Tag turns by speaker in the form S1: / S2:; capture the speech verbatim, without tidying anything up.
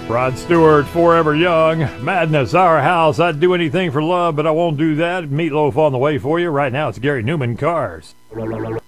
S1: Rod Stewart, Forever Young. Madness, Our House. I'd do anything for love, but I won't do that. Meatloaf on the way for you. Right now, it's Gary Newman, Cars.